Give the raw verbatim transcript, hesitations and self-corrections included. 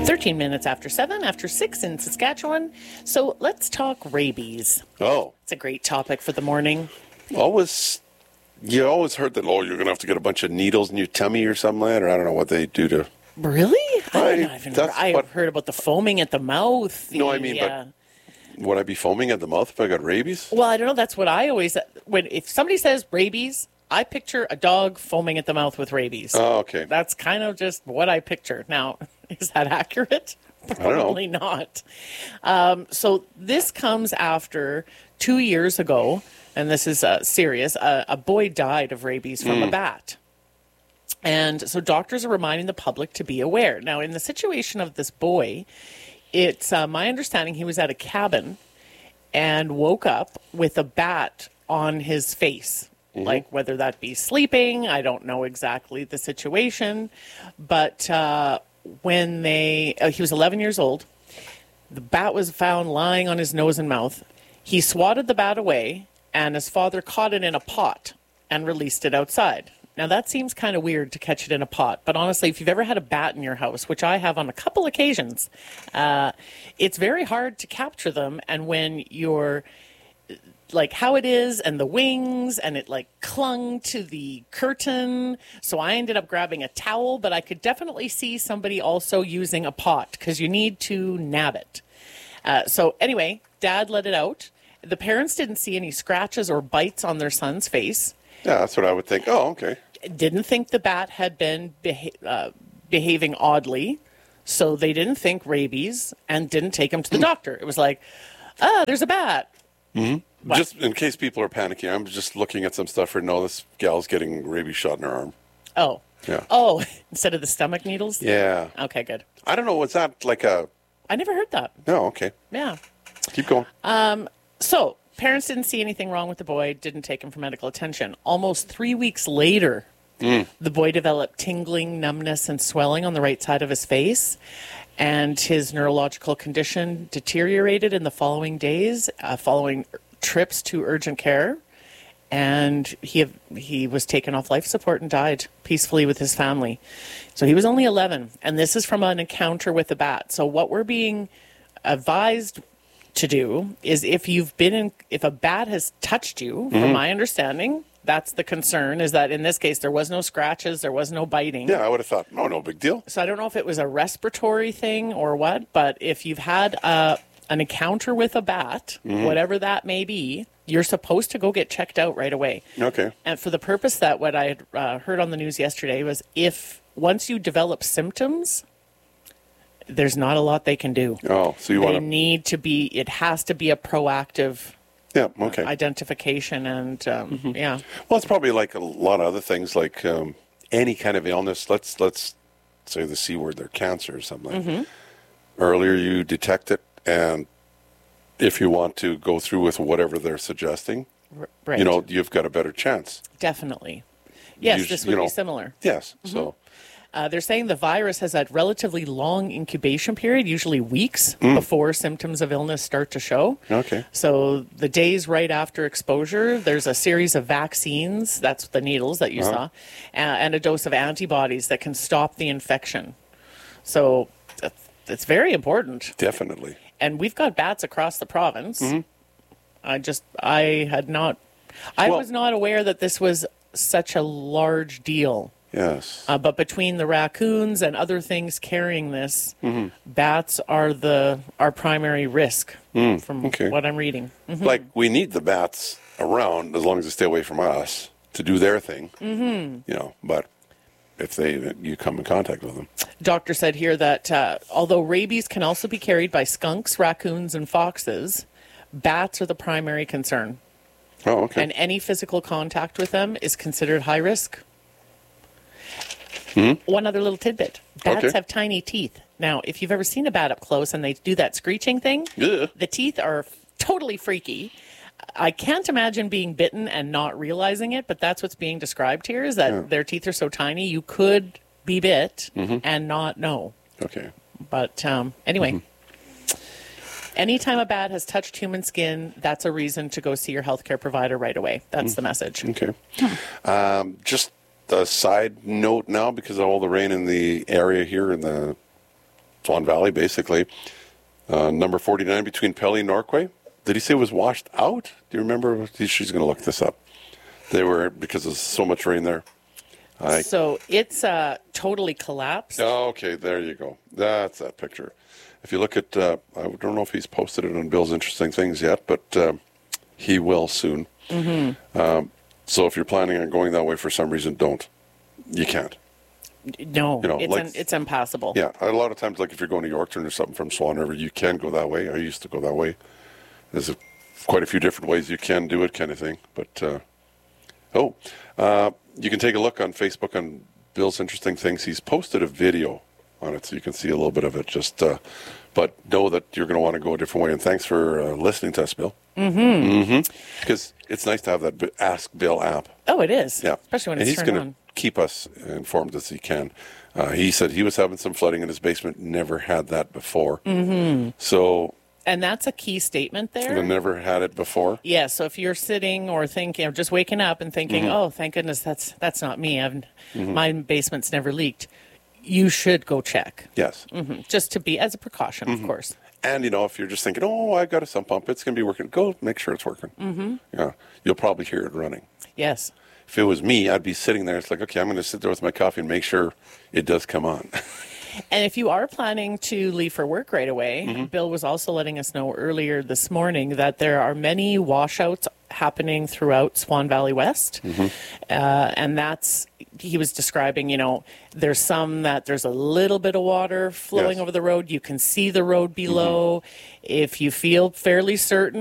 thirteen minutes after seven, after six in Saskatchewan. So let's talk rabies. Oh. It's a great topic for the morning. Always, you always heard that, oh, you're going to have to get a bunch of needles in your tummy or something like that, or I don't know what they do to... Really? I, I- don't even that's I what- heard about the foaming at the mouth. No, I the, mean, uh, but would I be foaming at the mouth if I got rabies? Well, I don't know. That's what I always... when If somebody says rabies, I picture a dog foaming at the mouth with rabies. Oh, okay. That's kind of just what I picture. Now, is that accurate? don't know. Probably not. Um, so this comes after two years ago, and this is uh, serious, uh, a boy died of rabies from Mm. a bat. And so doctors are reminding the public to be aware. Now, in the situation of this boy, it's uh, my understanding he was at a cabin and woke up with a bat on his face. Like whether that be sleeping, I don't know exactly the situation. But uh, when they, uh, he was eleven years old, the bat was found lying on his nose and mouth. He swatted the bat away, and his father caught it in a pot and released it outside. Now, that seems kind of weird to catch it in a pot, but honestly, if you've ever had a bat in your house, which I have on a couple occasions, uh, it's very hard to capture them. And when you're like how it is and the wings and it like clung to the curtain. So I ended up grabbing a towel, but I could definitely see somebody also using a pot because you need to nab it. Uh, so anyway, Dad let it out. The parents didn't see any scratches or bites on their son's face. Yeah, that's what I would think. Oh, okay. Didn't think the bat had been beha- uh, behaving oddly. So they didn't think rabies and didn't take him to the doctor. It was like, ah, there's a bat. Mm-hmm. What? Just in case people are panicking, I'm just looking at some stuff for, no, this gal's getting rabies shot in her arm. Oh. Yeah. Oh, instead of the stomach needles? Yeah. Okay, good. I don't know, was that like a... I never heard that. No, okay. Yeah. Keep going. Um, so, parents didn't see anything wrong with the boy, didn't take him for medical attention. Almost three weeks later, Mm. the boy developed tingling, numbness, and swelling on the right side of his face. And his neurological condition deteriorated in the following days, uh, following trips to urgent care. And he he was taken off life support and died peacefully with his family. So he was only eleven. And this is from an encounter with a bat. So what we're being advised to do is if you've been in, if a bat has touched you, Mm-hmm. from my understanding, that's the concern, is that in this case, there was no scratches, there was no biting. Yeah, I would have thought, no, no big deal. So I don't know if it was a respiratory thing or what, but if you've had uh, an encounter with a bat, Mm-hmm. whatever that may be, you're supposed to go get checked out right away. Okay. And for the purpose that what I had uh, heard on the news yesterday was if once you develop symptoms, there's not a lot they can do. Oh, so you They want to... need to be, it has to be a proactive Yeah, okay. identification and, um, yeah. Well, it's probably like a lot of other things, like um, any kind of illness. Let's let's say the C word, they're cancer or something. Mm-hmm. Earlier you detect it, and if you want to go through with whatever they're suggesting, R- right. you know, you've got a better chance. Definitely. Yes, You sh- this you would be know, similar. Yes. So, Uh, they're saying the virus has a relatively long incubation period, usually weeks, Mm. before symptoms of illness start to show. okay. So the days right after exposure, there's a series of vaccines, that's the needles that you Uh-huh. saw, uh, and a dose of antibodies that can stop the infection. So that's, that's very important. Definitely. And we've got bats across the province. I just, I had not, I Well- was not aware that this was such a large deal. Yes. Uh, but between the raccoons and other things carrying this, Mm-hmm. bats are the our primary risk from okay. what I'm reading. Mhm. Like, we need the bats around as long as they stay away from us to do their thing. Mm-hmm. You know, but if they you come in contact with them. Doctor said here that uh, although rabies can also be carried by skunks, raccoons, and foxes, bats are the primary concern. Oh, okay. And any physical contact with them is considered high risk. One other little tidbit. Bats Okay. have tiny teeth. Now, if you've ever seen a bat up close and they do that screeching thing, Yeah. the teeth are f- totally freaky. I can't imagine being bitten and not realizing it, but that's what's being described here, is that their teeth are so tiny you could be bit and not know. Okay. But um, anyway, anytime a bat has touched human skin, that's a reason to go see your healthcare provider right away. That's the message. Okay. Um, just a side note now, because of all the rain in the area here in the Swan Valley, basically. Uh, number forty-nine between Pelly and Norquay. Did he say it was washed out? Do you remember? She's going to look this up. They were, because there's so much rain there. I, so it's uh, totally collapsed. oh, okay, there you go. That's that picture. If you look at, uh, I don't know if he's posted it on Bill's Interesting Things yet, but uh, he will soon. Mm-hmm. Um, so if you're planning on going that way for some reason, don't. You can't. No, You know, it's like- un, it's impossible. Yeah, a lot of times, like if you're going to Yorkton or something from Swan River, you can go that way. I used to go that way. There's a, quite a few different ways you can do it, kind of thing. But, uh, oh, uh, you can take a look on Facebook on Bill's Interesting Things. He's posted a video on it, so you can see a little bit of it. Just, uh, but know that you're going to want to go a different way. And thanks for uh, listening to us, Bill. Mm-hmm. Mm-hmm. Because it's nice to have that B- Ask Bill app. Oh, it is. Yeah, Especially when and it's he's turned gonna on. keep us informed as he can. Uh, he said he was having some flooding in his basement. Never had that before. Mm-hmm. So And that's a key statement there. I never had it before. Yeah, so if you're sitting or thinking, or just waking up and thinking, Mm-hmm. oh, thank goodness that's that's not me. I've, My basement's never leaked. You should go check, Yes. hmm just to be as a precaution, Mm-hmm. of course. And, you know, if you're just thinking, oh, I've got a sump pump, it's going to be working, go make sure it's working. Mm-hmm. Yeah, you'll probably hear it running. Yes. If it was me, I'd be sitting there. It's like, okay, I'm going to sit there with my coffee and make sure it does come on. And if you are planning to leave for work right away, Mm-hmm. Bill was also letting us know earlier this morning that there are many washouts happening throughout Swan Valley West. Mm-hmm. Uh, and that's, he was describing, you know, there's some that there's a little bit of water flowing Yes. over the road. You can see the road below. If you feel fairly certain